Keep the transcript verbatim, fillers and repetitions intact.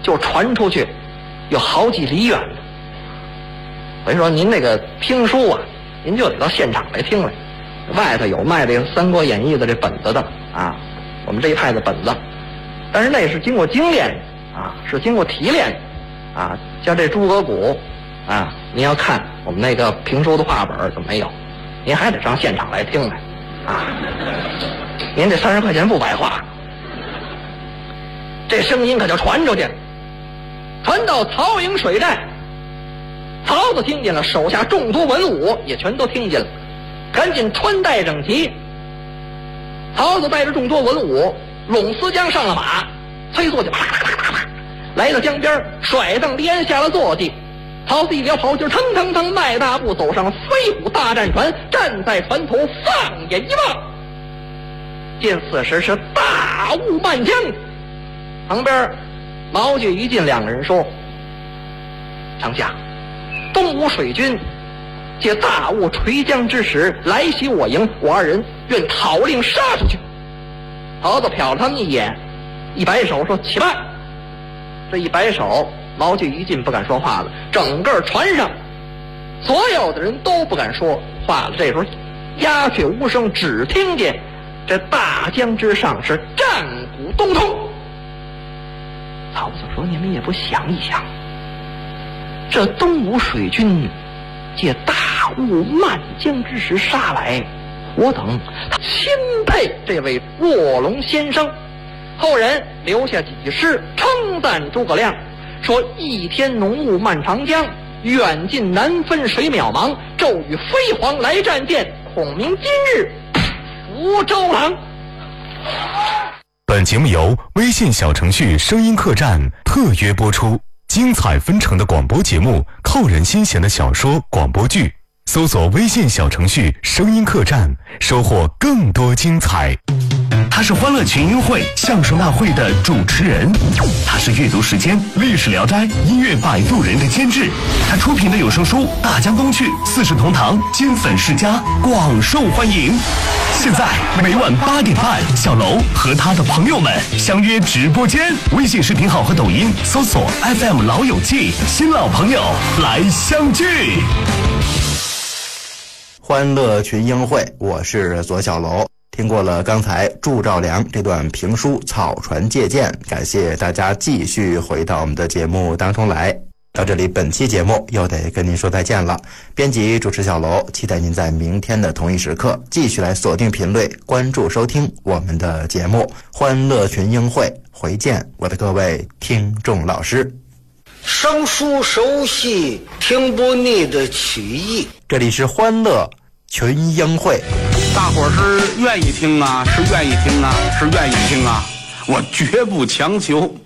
就传出去有好几里远的。所以说您那个听书啊，您就得到现场来听来。外头有卖这个《三国演义》的这本子的啊，我们这一派的本子，但是那是经过精炼啊，是经过提炼啊。像这诸葛谷啊，您要看我们那个评书的话本就没有，您还得上现场来听来啊。您这三十块钱不白花，这声音可就传出去了，传到曹营水寨。曹子听见了，手下众多文武也全都听见了，赶紧穿戴整齐。曹子带着众多文武拢思江上了马，催坐骑啪啪啪啪啪来到江边，甩蹬离鞍下了坐骑。曹子一撩袍襟，腾腾腾迈大步走上飞虎大战船，站在船头放眼一望，见此时是大雾漫江。旁边毛巨、于禁两个人说：“丞相，东吴水军借大雾垂江之时来袭我营，我二人愿讨令杀出去。”曹操瞟了他们一眼，一摆手说：“起来！”这一摆手，毛巨、于禁不敢说话了，整个船上所有的人都不敢说话了。这时候鸦雀无声，只听见这大江之上是战鼓咚咚。曹操说：“你们也不想一想，这东吴水军借大雾漫江之时杀来，我等钦佩这位卧龙先生。”后人留下几句诗称赞诸葛亮，说：“一天浓雾漫长江，远近难分水渺茫。骤雨飞黄来战舰，孔明今日福州郎。” 本节目由微信小程序声音客栈特约播出，精彩纷呈的广播节目，扣人心弦的小说广播剧，搜索微信小程序声音客栈，收获更多精彩。 他是欢乐群英会相声大会的主持人，他是阅读时间历史聊斋音乐摆渡人的监制，他出品的有声书《大江东去》四世同堂金粉世家广受欢迎。现在每晚八点半，小楼和他的朋友们相约直播间，微信视频号和抖音搜索 F M 老友记，新老朋友来相聚。 欢乐群英会，我是左小楼。听过了刚才祝兆良这段评书《草船借箭》，感谢大家继续回到我们的节目当中来。到这里，本期节目又得跟您说再见了。编辑主持小楼，期待您在明天的同一时刻继续来锁定频率，关注收听我们的节目《欢乐群英会》。回见，我的各位听众老师。 生疏熟悉，听不腻的曲艺。 这里是欢乐群英会。 大伙儿是愿意听啊，是愿意听啊，是愿意听啊，我绝不强求。